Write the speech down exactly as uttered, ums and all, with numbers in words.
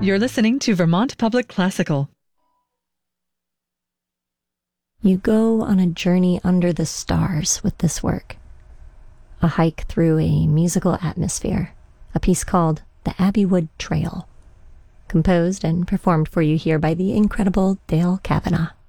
You're listening to Vermont Public Classical. You go on a journey under the stars with this work. A hike through a musical atmosphere, a piece called The Abbeywood Trail, composed and performed for you here by the incredible Dale Kavanagh.